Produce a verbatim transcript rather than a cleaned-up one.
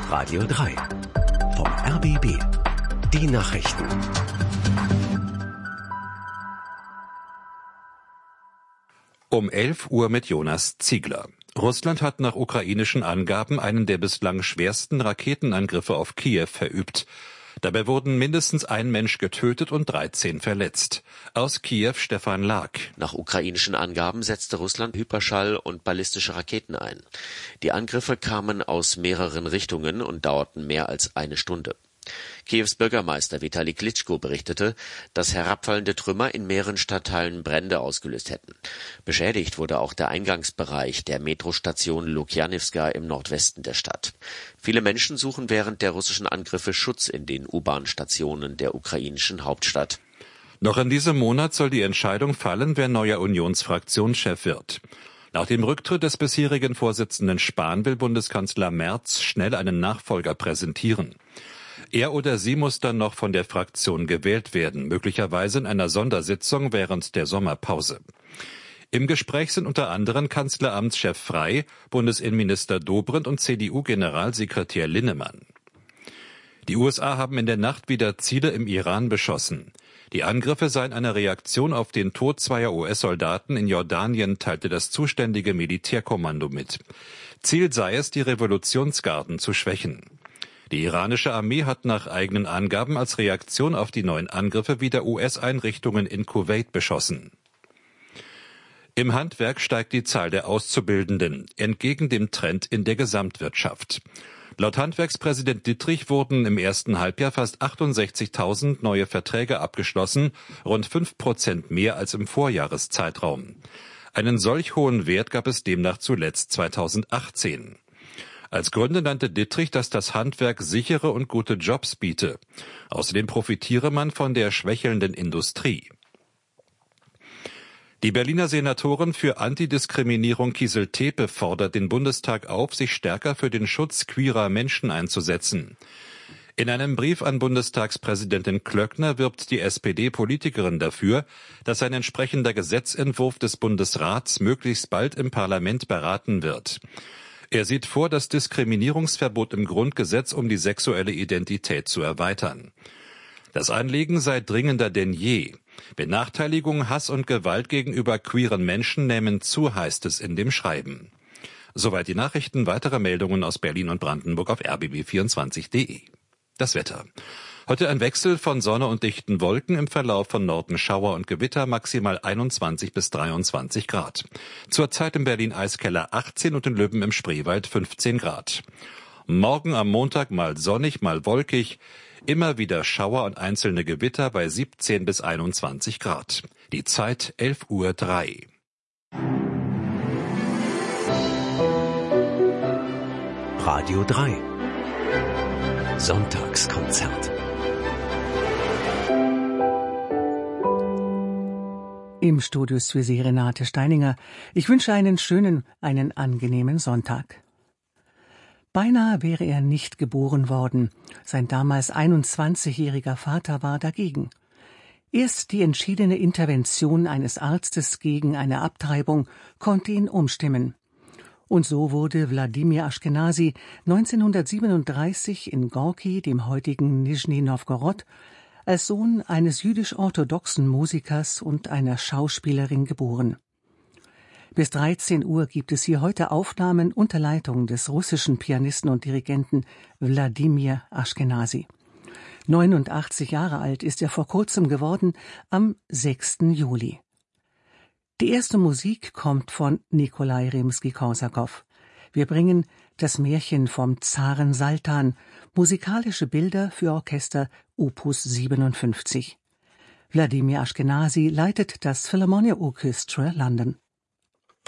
Radio drei. Vom R B B. Die Nachrichten. Um elf Uhr mit Jonas Ziegler. Russland hat nach ukrainischen Angaben einen der bislang schwersten Raketenangriffe auf Kiew verübt. Dabei wurden mindestens ein Mensch getötet und dreizehn verletzt. Aus Kiew Stefan Lag. Nach ukrainischen Angaben setzte Russland Hyperschall- und ballistische Raketen ein. Die Angriffe kamen aus mehreren Richtungen und dauerten mehr als eine Stunde. Kiews Bürgermeister Vitali Klitschko berichtete, dass herabfallende Trümmer in mehreren Stadtteilen Brände ausgelöst hätten. Beschädigt wurde auch der Eingangsbereich der Metrostation Lukjanivska im Nordwesten der Stadt. Viele Menschen suchen während der russischen Angriffe Schutz in den U-Bahn-Stationen der ukrainischen Hauptstadt. Noch in diesem Monat soll die Entscheidung fallen, wer neuer Unionsfraktionschef wird. Nach dem Rücktritt des bisherigen Vorsitzenden Spahn will Bundeskanzler Merz schnell einen Nachfolger präsentieren. Er oder sie muss dann noch von der Fraktion gewählt werden, möglicherweise in einer Sondersitzung während der Sommerpause. Im Gespräch sind unter anderem Kanzleramtschef Frey, Bundesinnenminister Dobrindt und C D U-Generalsekretär Linnemann. Die U S A haben in der Nacht wieder Ziele im Iran beschossen. Die Angriffe seien eine Reaktion auf den Tod zweier U S-Soldaten in Jordanien, teilte das zuständige Militärkommando mit. Ziel sei es, die Revolutionsgarden zu schwächen. Die iranische Armee hat nach eigenen Angaben als Reaktion auf die neuen Angriffe wieder U S-Einrichtungen in Kuwait beschossen. Im Handwerk steigt die Zahl der Auszubildenden, entgegen dem Trend in der Gesamtwirtschaft. Laut Handwerkspräsident Dittrich wurden im ersten Halbjahr fast achtundsechzigtausend neue Verträge abgeschlossen, rund fünf Prozent mehr als im Vorjahreszeitraum. Einen solch hohen Wert gab es demnach zuletzt zweitausendachtzehn. Als Gründe nannte Dittrich, dass das Handwerk sichere und gute Jobs biete. Außerdem profitiere man von der schwächelnden Industrie. Die Berliner Senatorin für Antidiskriminierung Kießel-Tepe fordert den Bundestag auf, sich stärker für den Schutz queerer Menschen einzusetzen. In einem Brief an Bundestagspräsidentin Klöckner wirbt die S P D-Politikerin dafür, dass ein entsprechender Gesetzentwurf des Bundesrats möglichst bald im Parlament beraten wird. Er sieht vor, das Diskriminierungsverbot im Grundgesetz um die sexuelle Identität zu erweitern. Das Anliegen sei dringender denn je. Benachteiligung, Hass und Gewalt gegenüber queeren Menschen nehmen zu, heißt es in dem Schreiben. Soweit die Nachrichten, weitere Meldungen aus Berlin und Brandenburg auf r b b vierundzwanzig punkt de. Das Wetter. Heute ein Wechsel von Sonne und dichten Wolken, im Verlauf von Norden Schauer und Gewitter, maximal einundzwanzig bis dreiundzwanzig Grad. Zurzeit in Berlin Eiskeller achtzehn und in Löben im Spreewald fünfzehn Grad. Morgen am Montag mal sonnig, mal wolkig, immer wieder Schauer und einzelne Gewitter bei siebzehn bis einundzwanzig Grad. Die Zeit elf Uhr drei. Radio drei. Sonntagskonzert. Im Studio ist für Sie Renate Steininger. Ich wünsche einen schönen, einen angenehmen Sonntag. Beinahe wäre er nicht geboren worden. Sein damals einundzwanzigjähriger Vater war dagegen. Erst die entschiedene Intervention eines Arztes gegen eine Abtreibung konnte ihn umstimmen. Und so wurde Wladimir Ashkenazy neunzehnhundertsiebenunddreißig in Gorki, dem heutigen Nischni Nowgorod, als Sohn eines jüdisch-orthodoxen Musikers und einer Schauspielerin geboren. Bis dreizehn Uhr gibt es hier heute Aufnahmen unter Leitung des russischen Pianisten und Dirigenten Wladimir Ashkenazy. neunundachtzig Jahre alt ist er vor kurzem geworden, am sechsten Juli. Die erste Musik kommt von Nikolai Rimski-Korsakow. Wir bringen das Märchen vom Zaren Saltan, musikalische Bilder für Orchester Opus siebenundfünfzig. Wladimir Ashkenazy leitet das Philharmonia Orchestra London.